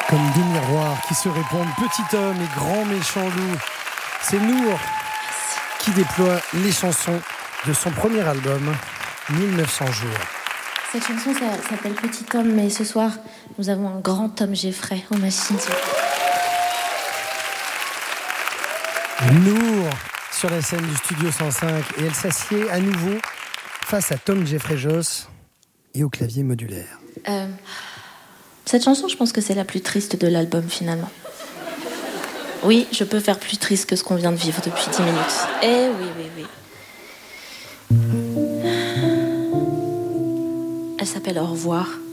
Comme deux miroirs qui se répondent, petit homme et grand méchant loup. C'est Nour qui déploie les chansons de son premier album, 1900 jours. Cette chanson s'appelle Petit homme, mais ce soir, nous avons un grand Tom Jeffrey aux machines. Nour sur la scène du Studio 105 et elle s'assied à nouveau face à Tom Jeffrey Joss et au clavier modulaire. Cette chanson, je pense que c'est la plus triste de l'album finalement. Oui, je peux faire plus triste que ce qu'on vient de vivre depuis 10 minutes. Eh oui. Elle s'appelle Au revoir.